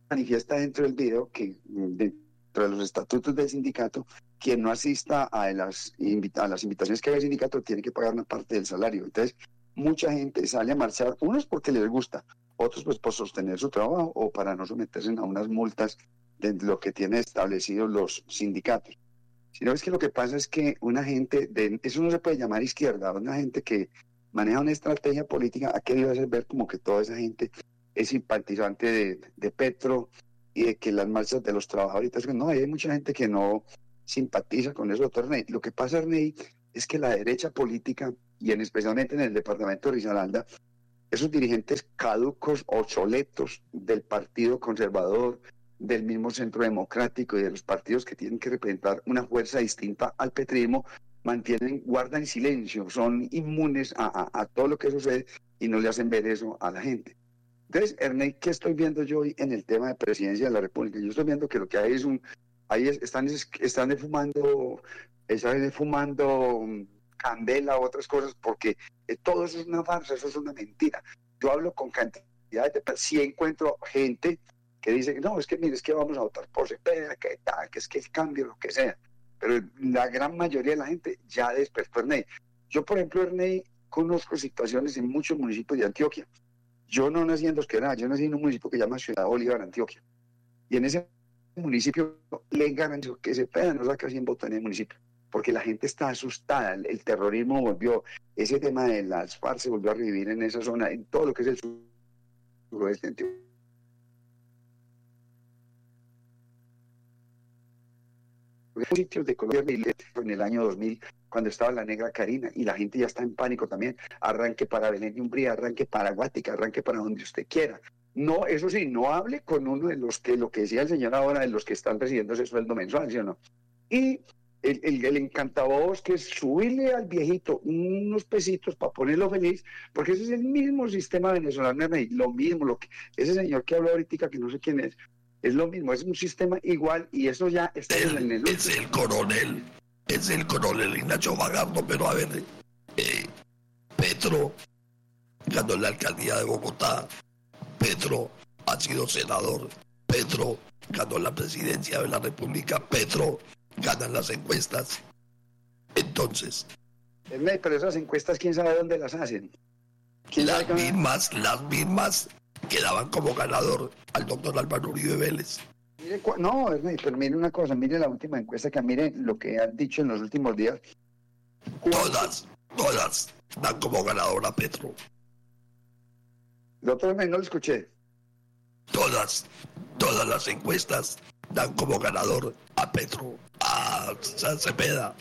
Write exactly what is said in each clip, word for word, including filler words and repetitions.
manifiesta dentro del video que dentro de los estatutos del sindicato, quien no asista a las, invita- a las invitaciones que haga el sindicato tiene que pagar una parte del salario. Entonces, mucha gente sale a marchar, unos porque les gusta, otros pues por sostener su trabajo o para no someterse a unas multas de lo que tienen establecidos los sindicatos. Sino es que lo que pasa es que una gente, de, eso no se puede llamar izquierda, una gente que maneja una estrategia política ha querido hacer ver como que toda esa gente es simpatizante de, de Petro y de que las marchas de los trabajadores, no, hay mucha gente que no simpatiza con eso, doctor Erney. Lo que pasa, Erney, es que la derecha política, y en especialmente en el departamento de Risaralda, esos dirigentes caducos, obsoletos del Partido Conservador, del mismo Centro Democrático y de los partidos que tienen que representar una fuerza distinta al petrismo, mantienen, guardan silencio, son inmunes a, a, a todo lo que sucede y no le hacen ver eso a la gente. Entonces, Erney, ¿qué estoy viendo yo hoy en el tema de presidencia de la República? Yo estoy viendo que lo que hay es un, ahí es, están, están fumando, están fumando candela, otras cosas, porque eh, todo eso es una farsa, eso es una mentira. Yo hablo con cantidades de personas, sí encuentro gente que dice que no, es que mire, es que vamos a votar por Cepeda, que tal, que es que el cambio, lo que sea. Pero la gran mayoría de la gente ya despertó Erney. Yo, por ejemplo, Erney, conozco situaciones en muchos municipios de Antioquia. Yo no nací en Dos Quebradas, yo nací en un municipio que se llama Ciudad Bolívar, Antioquia. Y en ese municipio le garantizo que Cepeda no saca cien votos en el municipio, porque la gente está asustada, el, el terrorismo volvió, ese tema de las FARC se volvió a revivir en esa zona, en todo lo que es el suroeste de Antioquia. Sitios de Colombia en el año dos mil, cuando estaba la negra Karina, y la gente ya está en pánico también. Arranque para Belén de Umbría, arranque para Guática, arranque para donde usted quiera. No, eso sí, no hable con uno de los que, lo que decía el señor ahora, de los que están recibiendo ese sueldo mensual, ¿sí o no? Y el, el, el encantavoz que es subirle al viejito unos pesitos para ponerlo feliz, porque ese es el mismo sistema venezolano, lo mismo, lo que ese señor que habló ahorita, que no sé quién es, es lo mismo, es un sistema igual y eso ya está el, en el... Es el coronel, es el coronel Ignacio Magardo, pero a ver, eh, Petro ganó la alcaldía de Bogotá, Petro ha sido senador, Petro ganó la presidencia de la República, Petro gana las encuestas. Entonces... Pero esas encuestas, ¿quién sabe dónde las hacen? Las mismas, las mismas... quedaban como ganador al doctor Álvaro Uribe Vélez. Mire, no, pero mire una cosa, mire la última encuesta, que mire lo que han dicho en los últimos días. Todas, todas dan como ganador a Petro. Doctor, no lo escuché. Todas, todas las encuestas dan como ganador a Petro, a Cepeda.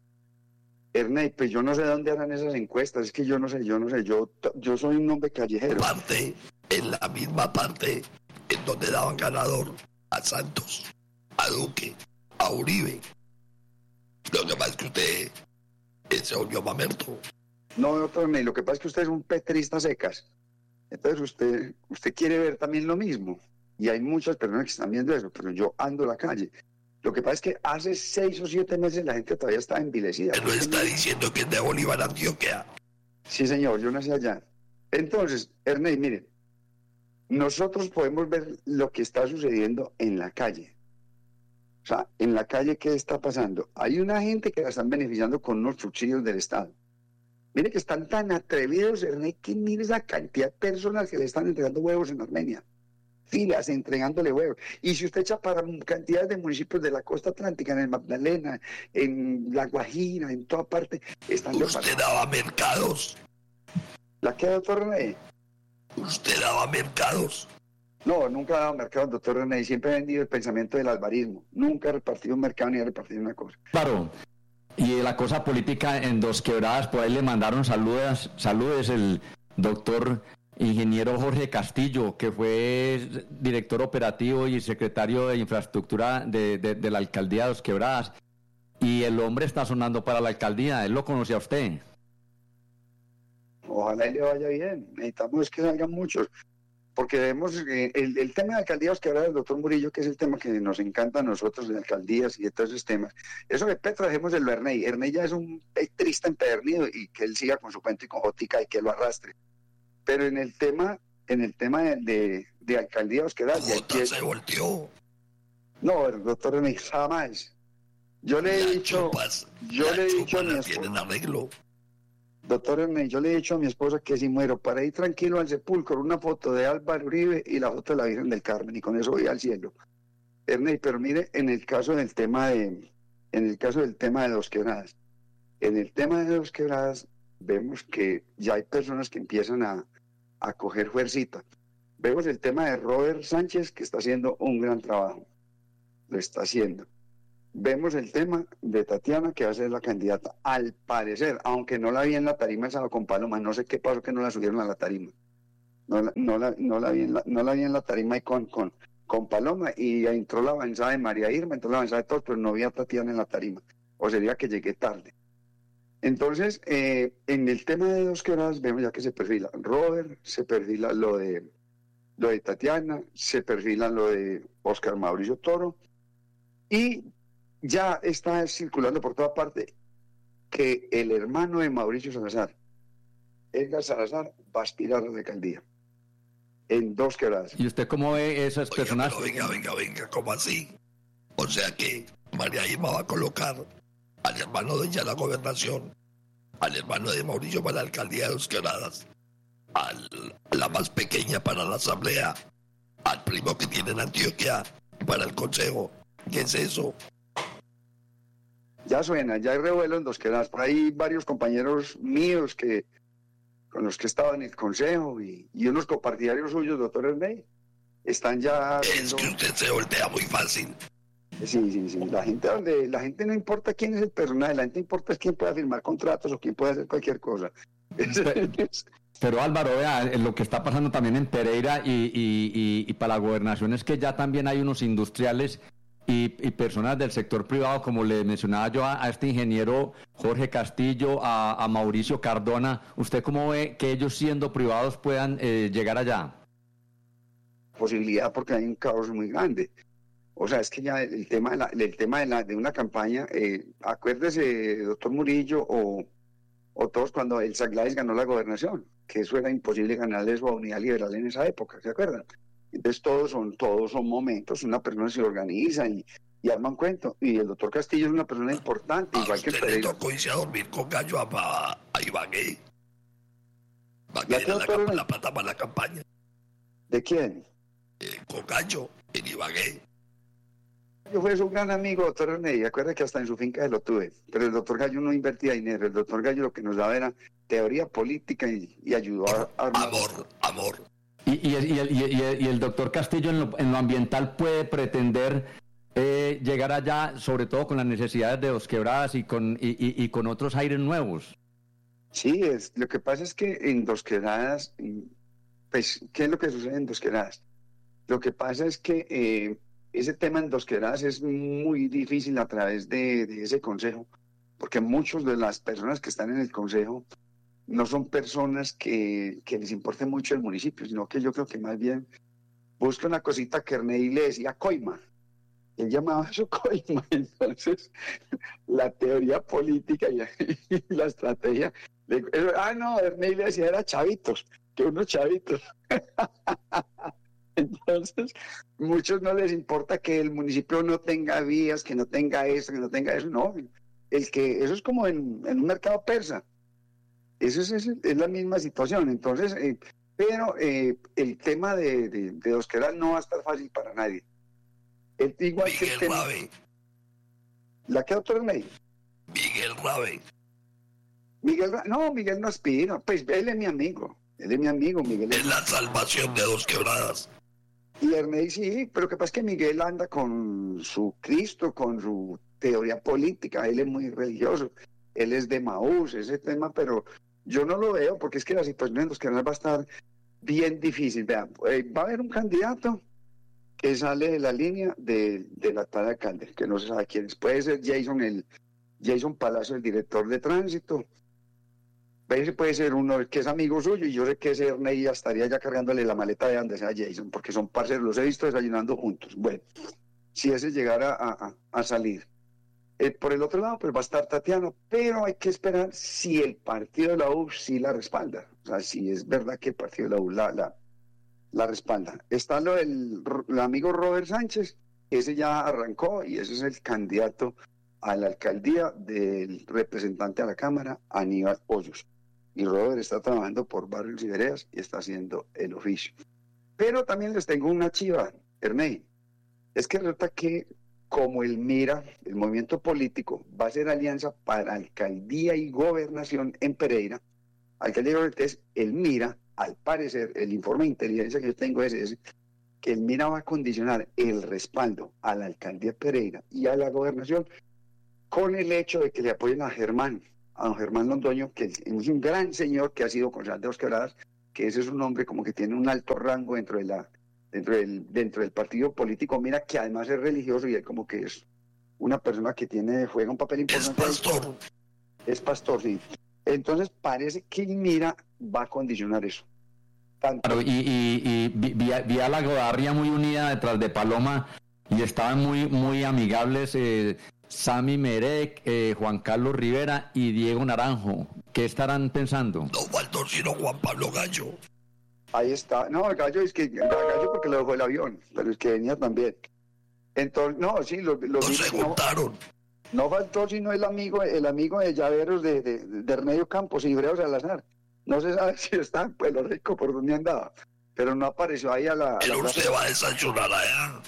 Ernei, pues yo no sé dónde harán esas encuestas, es que yo no sé, yo no sé, yo, yo soy un hombre callejero. Parte, en la misma parte en donde daban ganador a Santos, a Duque, a Uribe. Lo que pasa es que usted se volvió mamerto. No, doctor Ernei, lo que pasa es que usted es un petrista secas. Entonces usted, usted quiere ver también lo mismo. Y hay muchas personas que están viendo eso, pero yo ando a la calle. Lo que pasa es que hace seis o siete meses la gente todavía está envilecida. Pero está diciendo que es de Bolívar, Antioquia. Sí, señor, yo nací allá. Entonces, Ernei, mire, nosotros podemos ver lo que está sucediendo en la calle. O sea, en la calle, ¿qué está pasando? Hay una gente que la están beneficiando con unos subsidios del Estado. Mire que están tan atrevidos, Ernei, que mire esa cantidad de personas que le están entregando huevos en Armenia. Filas entregándole huevos. Y si usted echa para cantidades de municipios de la costa atlántica, en el Magdalena, en La Guajira, en toda parte, están... Usted daba mercados. ¿La qué, doctor René? Usted daba mercados. No, nunca he dado mercados, doctor René. Siempre he vendido el pensamiento del albarismo. Nunca he repartido un mercado ni he repartido una cosa. Claro. Y la cosa política en Dos Quebradas, por ahí le mandaron saludos, saludos el doctor... ingeniero Jorge Castillo, que fue director operativo y secretario de infraestructura de, de, de la alcaldía de Dos Quebradas, y el hombre está sonando para la alcaldía. ¿Él lo conoce a usted? Ojalá y le vaya bien. Necesitamos que salgan muchos, porque vemos eh, el, el tema de alcaldías que habla el doctor Murillo, que es el tema que nos encanta a nosotros de alcaldías y de todos esos temas. Eso de Petro, dejemos el Ernei. Ernei ya es un triste empedernido, y que él siga con su cuento y con Jotica y que lo arrastre. Pero en el tema, en el tema de, de, de alcaldía de Dos Quebradas. y Bogotá se volteó. No, el doctor René, jamás. Yo le he Las dicho, chupas, yo las le he dicho a chupas mi las tienen esposa, arreglo. doctor René, yo le he dicho a mi esposa que si muero para ir tranquilo al sepulcro, una foto de Álvaro Uribe y la foto de la Virgen del Carmen, y con eso voy al cielo. Ernei, pero mire, en el caso del tema de, en el caso del tema de Dos Quebradas, en el tema de Dos Quebradas vemos que ya hay personas que empiezan a, a coger fuercita. Vemos el tema de Robert Sánchez, que está haciendo un gran trabajo, lo está haciendo. Vemos el tema de Tatiana, que va a ser la candidata, al parecer, aunque no la vi en la tarima el sábado con Paloma, no sé qué pasó que no la subieron a la tarima. No la, no la, no la, vi, en la, no la vi en la tarima y con, con, con Paloma, y entró la avanzada de María Irma, entró la avanzada de todos, pero no vi a Tatiana en la tarima, o sería que llegué tarde. Entonces, eh, en el tema de Dos Quebradas, vemos ya que se perfila Robert, se perfila lo de, lo de Tatiana, se perfila lo de Óscar Mauricio Toro, y ya está circulando por toda parte que el hermano de Mauricio Salazar, Edgar Salazar, va a aspirar a la alcaldía en Dos Quebradas. ¿Y usted cómo ve esas Oiga, personas? pero venga, venga, venga, ¿cómo así? O sea que María Irma va a colocar al hermano de ella en la gobernación, al hermano de Mauricio para la alcaldía de Dos Quebradas, al, a la más pequeña para la asamblea, al primo que tiene en Antioquia para el consejo. ¿Qué es eso? Ya suena, ya hay revuelo en Dos Quebradas. Por ahí varios compañeros míos que con los que estaba en el consejo y, y unos copartidarios suyos, doctor Ernei, están ya... Es que usted se voltea muy fácil. Sí, sí, sí. La gente, donde, la gente no importa quién es el personaje, la gente importa es quién puede firmar contratos o quién puede hacer cualquier cosa. Pero, pero Álvaro, vea, lo que está pasando también en Pereira y, y, y, y para la gobernación es que ya también hay unos industriales y, y personas del sector privado, como le mencionaba yo a, a este ingeniero Jorge Castillo, a, a Mauricio Cardona. ¿Usted cómo ve que ellos siendo privados puedan eh, llegar allá? Posibilidad, porque hay un caos muy grande. O sea, es que ya el tema de, la, el tema de, la, de una campaña, eh, acuérdese, doctor Murillo, o, o todos cuando el Saglaes ganó la gobernación, que eso era imposible ganarle eso a Unidad Liberal en esa época, ¿se acuerdan? Entonces todos son, todos son momentos, una persona se organiza y, y arma un cuento, y el doctor Castillo es una persona importante, A igual que usted le Pereira. tocó irse a dormir con gallo a, a, a Ibagué. Ibagué ¿Ya era quedó la, todo la, en- la pata para la campaña. ¿De quién? Eh, con gallo en Ibagué. Yo fui un gran amigo, doctor René, acuerda que hasta en su finca lo tuve, pero el doctor Gallo no invertía dinero, el doctor Gallo lo que nos daba era teoría política y, y ayudó a armar. Amor, amor. Y, y, el, y, el, y, el, y el doctor Castillo en lo, en lo ambiental puede pretender eh, llegar allá, sobre todo con las necesidades de Dos Quebradas y con, y, y, y con otros aires nuevos. Sí, es, lo que pasa es que en Dos Quebradas, pues, ¿qué es lo que sucede en Dos Quebradas? Lo que pasa es que eh, ese tema en Dos Quebradas es muy difícil a través de, de ese consejo, porque muchas de las personas que están en el consejo no son personas que, que les importe mucho el municipio, sino que yo creo que más bien busca una cosita que Ernei le decía coima. Él llamaba eso coima. Entonces, la teoría política y, y la estrategia. Le, ah, no, Ernei le decía era chavitos, que unos chavitos. Entonces, muchos no les importa que el municipio no tenga vías, que no tenga eso, que no tenga eso. No, el que, eso es como en, en un mercado persa. Eso es, es, es la misma situación. Entonces, eh, pero eh, el tema de, de, de Dos Quebradas no va a estar fácil para nadie. El, igual que el Miguel tema, Rabe. ¿la que otro Ernei? Miguel Rabe. Miguel, no, Miguel no aspira. Pues él es mi amigo. Él es mi amigo, Miguel. Es la salvación de Dos Quebradas. Y Ernei sí, pero lo que pasa es que Miguel anda con su Cristo, con su teoría política, él es muy religioso, él es de Maús, ese tema, pero yo no lo veo porque es que la situación en Dos Quebradas va a estar bien difícil. Vean, eh, va a haber un candidato que sale de la línea de, de la tal alcalde, que no se sabe quién es. Puede ser Jason, el, Jason Palacio, el director de tránsito. Ese puede ser uno que es amigo suyo y yo sé que ese Ernei ya estaría ya cargándole la maleta de donde sea Jason, porque son parceros, los he visto desayunando juntos. Bueno, si ese llegara a, a, a salir. Eh, por el otro lado, pues va a estar Tatiana, pero hay que esperar si el partido de la U sí la respalda. O sea, si es verdad que el partido de la U la, la, la respalda. Está lo del el amigo Robert Sánchez, ese ya arrancó y ese es el candidato a la alcaldía del representante a la Cámara, Aníbal Hoyos. Y Robert está trabajando por barrios y veredas y está haciendo el oficio. Pero también les tengo una chiva, Ernei. Es que resulta que como el MIRA, el movimiento político, va a ser alianza para alcaldía y gobernación en Pereira, alcaldía y gobernación, el MIRA, al parecer, el informe de inteligencia que yo tengo es ese, que el MIRA va a condicionar el respaldo a la alcaldía de Pereira y a la gobernación con el hecho de que le apoyen a Germán, a don Germán Londoño, que es un gran señor que ha sido concejal de Dos Quebradas, que ese es un hombre como que tiene un alto rango dentro de la dentro del dentro del partido político, mira, que además es religioso y él como que es una persona que tiene juega un papel importante. Es pastor. Es pastor, sí. Entonces parece que el MIRA va a condicionar eso. Tanto... Claro, y, y, y vi, vi a la Godarria muy unida detrás de Paloma y estaban muy, muy amigables eh, Sami Merek, eh, Juan Carlos Rivera y Diego Naranjo. ¿Qué estarán pensando? No faltó sino Juan Pablo Gallo. Ahí está. No, el Gallo es que Gallo porque lo dejó el avión, pero es que venía también. Entonces, no, sí, lo, lo no se juntaron. No, no faltó sino el amigo, el amigo de Llaveros de, de, de Hermedio Campos y Breo Salazar. No se sabe si está en Pueblo Rico por donde andaba, pero no apareció ahí a la... Pero a la usted va a desayunar allá.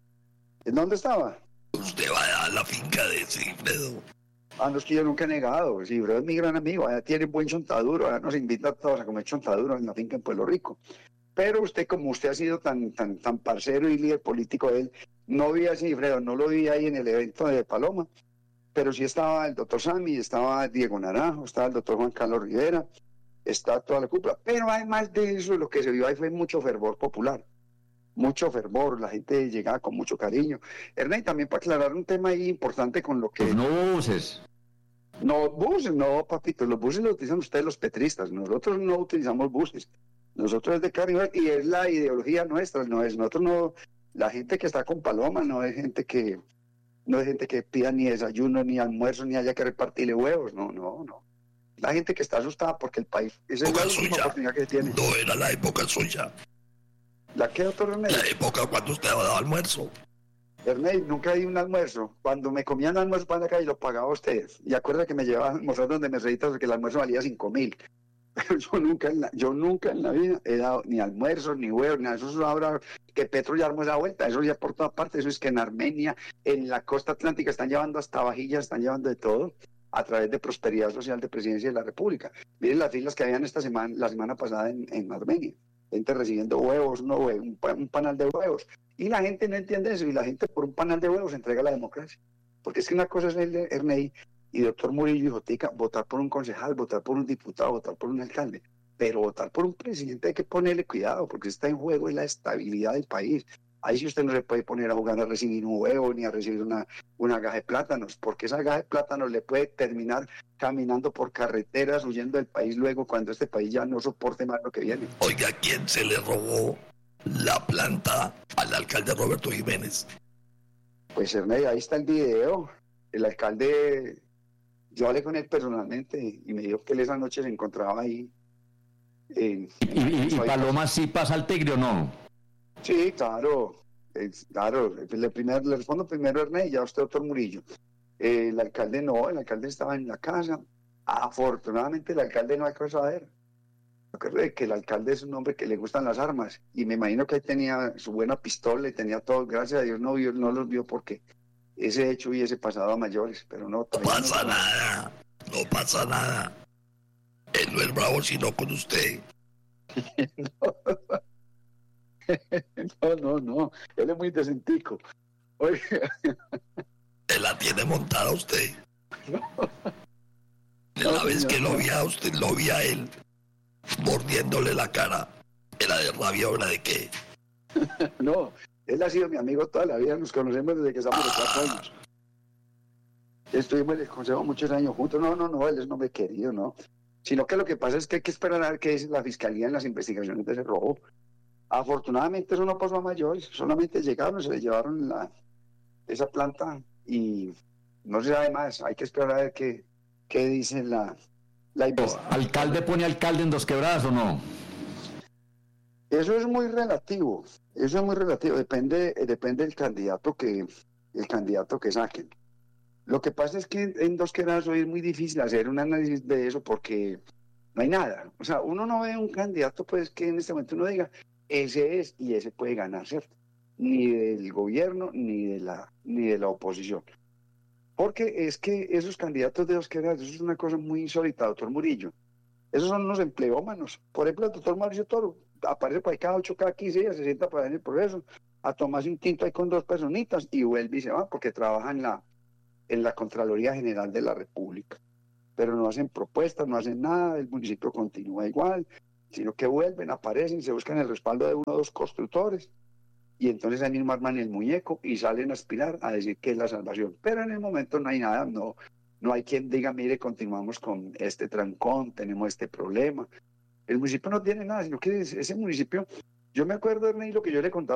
¿En dónde estaba? Usted va a la finca de Sigfredo. Ah, no, es que yo nunca he negado. Sigfredo es mi gran amigo, allá tiene buen chontaduro, allá nos invita a todos a comer chontaduro en la finca en Pueblo Rico. Pero usted, como usted ha sido tan tan tan parcero y líder político de él, no vi a Sigfredo, no lo vi ahí en el evento de Paloma, pero sí estaba el doctor Sami, estaba Diego Naranjo, estaba el doctor Juan Carlos Rivera, está toda la cúpula. Pero además de eso, lo que se vio ahí fue mucho fervor popular. Mucho fervor, la gente llegaba con mucho cariño. Ernest, también para aclarar un tema ahí importante con lo que... Pues no buses. No, buses, no, papito, los buses los utilizan ustedes los petristas, nosotros no utilizamos buses, nosotros es de carne y es la ideología nuestra, no es, nosotros no, la gente que está con Paloma no es gente que, no es gente que pida ni desayuno, ni almuerzo, ni haya que repartirle huevos, no, no, no. La gente que está asustada porque el país, esa es la última oportunidad que tiene. No era la época suya. ¿La qué, doctor Ernest? La época cuando usted daba almuerzo. Ernest, nunca di un almuerzo. Cuando me comían almuerzo para la calle lo pagaba usted. Y acuerda que me llevaban a almorzar donde me reítas porque el almuerzo valía cinco mil. Pero yo nunca, en la, yo nunca en la vida he dado ni almuerzo, ni huevos, ni nada. Eso es ahora que Petro ya armó esa vuelta. Eso ya por todas partes. Eso es que en Armenia, en la costa atlántica, están llevando hasta vajillas, están llevando de todo a través de Prosperidad Social de Presidencia de la República. Miren las filas que habían esta semana, la semana pasada en, en Armenia. Gente recibiendo huevos, no, un, un panal de huevos. Y la gente no entiende eso, y la gente por un panal de huevos entrega la democracia. Porque es que una cosa es el Ernei y doctor Murillo y Jotica, votar por un concejal, votar por un diputado, votar por un alcalde. Pero votar por un presidente hay que ponerle cuidado, porque está en juego la estabilidad del país. Ahí sí usted no se puede poner a jugar a recibir un huevo ni a recibir una, una gaja de plátanos, porque esa gaja de plátanos le puede terminar caminando por carreteras, huyendo del país luego cuando este país ya no soporte más lo que viene. Oiga, ¿quién se le robó la planta al alcalde Roberto Jiménez? Pues Ernest, ahí está el video. El alcalde, yo hablé con él personalmente y me dijo que él esa noche se encontraba ahí. En, ¿Y, y, y Paloma sí pasa al Tigre o no? Sí, claro, es, claro. Le, primer, le respondo primero a Ernest y ya usted, doctor Murillo. Eh, el alcalde no, el alcalde estaba en la casa. Afortunadamente el alcalde no alcanzó a ver. Recuerde que el alcalde es un hombre que le gustan las armas y me imagino que ahí tenía su buena pistola y tenía todo. Gracias a Dios no vio, no los vio porque ese hecho hubiese pasado a mayores, pero no. No pasa no, nada, no pasa nada. Él no es bravo sino con usted. no. no, no, no, él es muy decentico. Oye. Él la tiene montada usted. No. La no, vez señor, que lo no. vi a usted, lo vi a él mordiéndole la cara. ¿Era de rabia o era de qué? No, él ha sido mi amigo toda la vida, nos conocemos desde que estamos de cuatro años. Estuvimos en el consejo muchos años juntos. No, no, no, él es un hombre querido, no. Sino que lo que pasa es que hay que esperar a ver qué es la fiscalía en las investigaciones de ese robo. Afortunadamente eso no pasó a mayores, solamente llegaron, se le llevaron la, esa planta y no se sabe más. Hay que esperar a ver qué, qué dice la, la investigación. ¿Alcalde pone alcalde en Dos Quebradas o no? Eso es muy relativo, eso es muy relativo, depende, depende del candidato que, el candidato que saquen. Lo que pasa es que en Dos Quebradas hoy es muy difícil hacer un análisis de eso porque no hay nada. O sea, uno no ve un candidato pues que en este momento uno diga, ese es y ese puede ganar, ¿cierto? Ni del gobierno ni de la, ni de la oposición. Porque es que esos candidatos de Dos Quebradas, eso es una cosa muy insólita, doctor Murillo. Esos son unos empleómanos. Por ejemplo, el doctor Mauricio Toro aparece por ahí cada ocho, cada quince días, se sienta por ahí en el Progreso a tomarse un tinto ahí con dos personitas y vuelve y se va porque trabaja en la, en la Contraloría General de la República. Pero no hacen propuestas, no hacen nada, el municipio continúa igual, sino que vuelven, aparecen, se buscan el respaldo de uno o dos constructores y entonces ahí mismo arman el muñeco y salen a aspirar a decir que es la salvación. Pero en el momento no hay nada, no, no hay quien diga, mire, continuamos con este trancón, tenemos este problema. El municipio no tiene nada, sino que ese municipio, yo me acuerdo, Ernesto, lo que yo le contaba